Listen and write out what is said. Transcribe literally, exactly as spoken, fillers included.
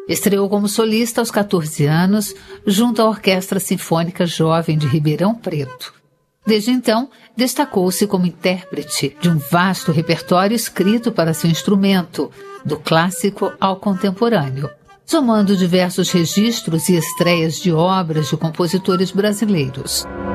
Estreou como solista aos catorze anos, junto à Orquestra Sinfônica Jovem de Ribeirão Preto. Desde então, destacou-se como intérprete de um vasto repertório escrito para seu instrumento, do clássico ao contemporâneo, somando diversos registros e estreias de obras de compositores brasileiros.